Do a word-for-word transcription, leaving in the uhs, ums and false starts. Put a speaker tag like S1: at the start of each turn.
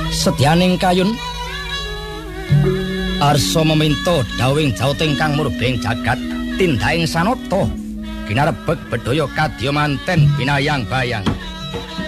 S1: Sedyaning kayun arsa meminto dawing jauting kang murbeng jagat tindaing sanata ginarebeg bedaya kadya manten binayang bayang